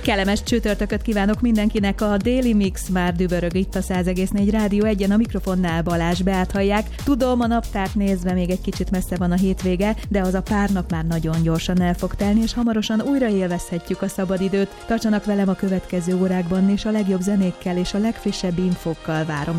Kellemes csütörtököt kívánok mindenkinek, a Daily Mix már dübörög itt a 100,4 Rádió 1-en, a mikrofonnál Balázs Beát hallják. Tudom, a naptárt nézve még egy kicsit messze van a hétvége, de az a pár nap már nagyon gyorsan el fog telni, és hamarosan újra élvezhetjük a szabadidőt. Tartsanak velem a következő órákban, és a legjobb zenékkel és a legfrissebb infókkal várom